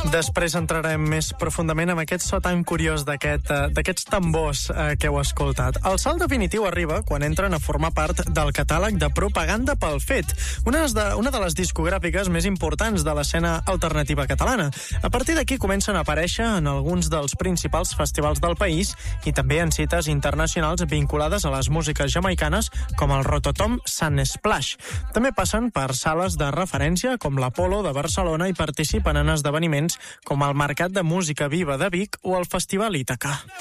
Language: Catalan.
Després entrarem més profundament amb aquest so tan curiós d'aquests tambors que heu escoltat. El salt definitiu arriba quan entren a formar part del catàleg de Propaganda pel Fet, una de les discogràfiques més importants de l'escena alternativa catalana. A partir d'aquí comencen a aparèixer en alguns dels principals festivals del país i també en cites internacionals vinculades a les músiques jamaicanes com el Rototom Sun Splash. També passen per sales de referència com l'Apolo de Barcelona i participen en esdeveniments com el Mercat de Música Viva de Vic o el Festival Ítaca.